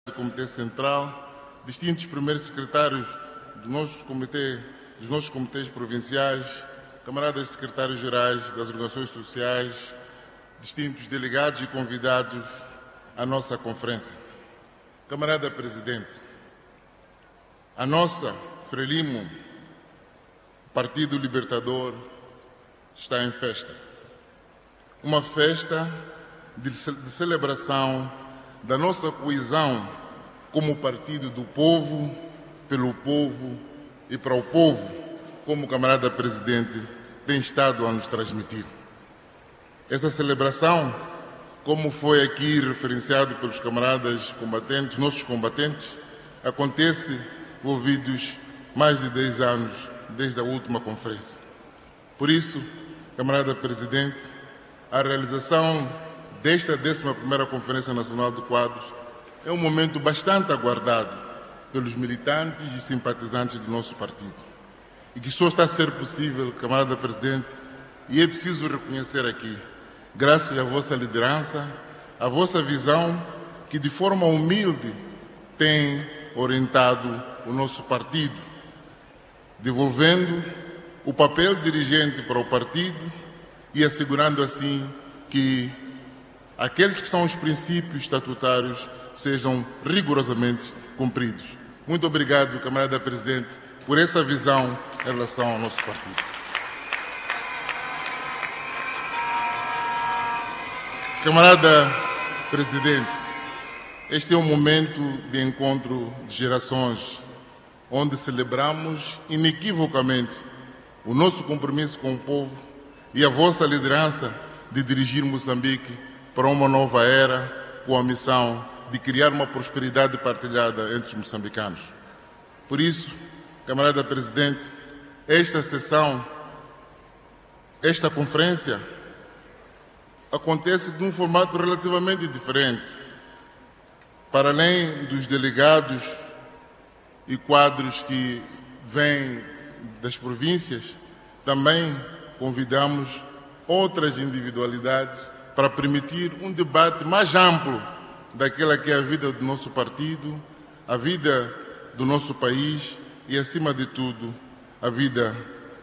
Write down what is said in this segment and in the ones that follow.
do Comitê Central, distintos primeiros secretários dos nossos comitês provinciais, camaradas secretários-gerais das organizações sociais, distintos delegados e convidados à nossa conferência. Camarada Presidente, a nossa Frelimo, Partido Libertador, está em festa. Uma festa de celebração da nossa coesão como partido do povo, pelo povo e para o povo, como o camarada Presidente tem estado a nos transmitir. Essa celebração, como foi aqui referenciado pelos camaradas combatentes, nossos combatentes, acontece envolvidos mais de 10 anos desde a última conferência. Por isso, camarada Presidente, a realização desta 11ª Conferência Nacional de Quadros é um momento bastante aguardado pelos militantes e simpatizantes do nosso partido e que só está a ser possível, camarada Presidente, e é preciso reconhecer aqui, graças à vossa liderança, à vossa visão, que de forma humilde tem orientado o nosso partido, devolvendo o papel dirigente para o partido e assegurando assim que aqueles que são os princípios estatutários sejam rigorosamente cumpridos. Muito obrigado, camarada Presidente, por essa visão em relação ao nosso partido. Camarada Presidente, este é um momento de encontro de gerações, onde celebramos inequivocamente o nosso compromisso com o povo e a vossa liderança de dirigir Moçambique para uma nova era com a missão de criar uma prosperidade partilhada entre os moçambicanos. Por isso, camarada Presidente, esta conferência acontece de um formato relativamente diferente. Para além dos delegados e quadros que vêm das províncias, também convidamos outras individualidades para permitir um debate mais amplo daquela que é a vida do nosso partido, a vida do nosso país e, acima de tudo, a vida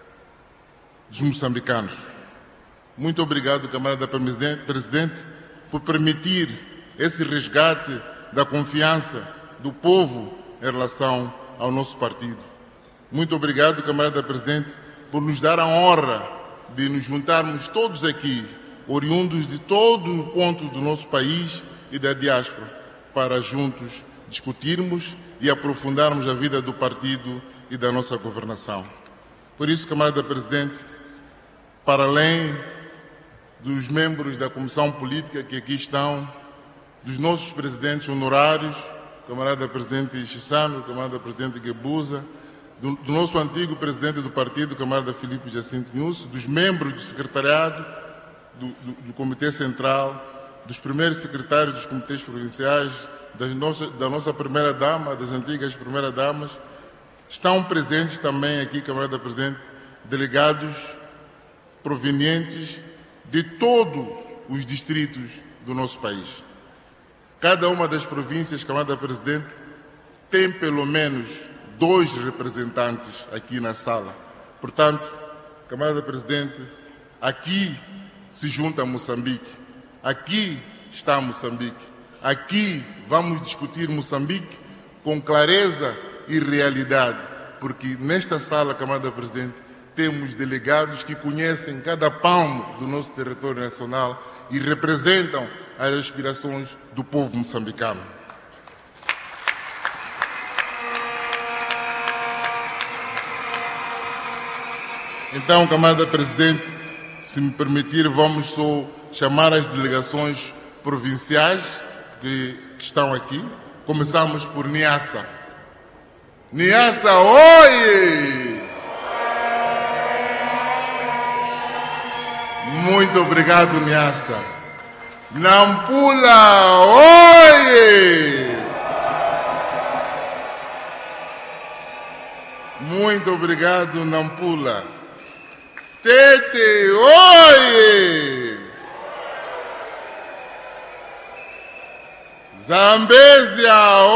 dos moçambicanos. Muito obrigado, camarada Presidente, por permitir esse resgate da confiança do povo em relação ao nosso partido. Muito obrigado, camarada Presidente, por nos dar a honra de nos juntarmos todos aqui, oriundos de todo o ponto do nosso país e da diáspora, para juntos discutirmos e aprofundarmos a vida do partido e da nossa governação. Por isso, camarada Presidente, para além dos membros da Comissão Política que aqui estão, dos nossos presidentes honorários, camarada Presidente Chissano, camarada Presidente Guebuza, do nosso antigo presidente do partido, camarada Filipe Jacinto Nusso, dos membros do secretariado, do Comitê Central, dos primeiros secretários dos comitês provinciais, da nossa primeira-dama, das antigas primeiras-damas, estão presentes também aqui, camarada Presidente, delegados provenientes de todos os distritos do nosso país. Cada uma das províncias, camarada Presidente, tem pelo menos 2 representantes aqui na sala. Portanto, camarada Presidente, aqui se junta Moçambique, aqui está Moçambique, aqui vamos discutir Moçambique com clareza e realidade, porque nesta sala, camarada Presidente, temos delegados que conhecem cada palmo do nosso território nacional e representam as aspirações do povo moçambicano. Então, camarada Presidente, se me permitir, vamos só chamar as delegações provinciais que estão aqui. Começamos por Niassa. Niassa, oi! Muito obrigado, Niassa. Nampula, oi! Muito obrigado, Nampula. Tete, oi! Zambésia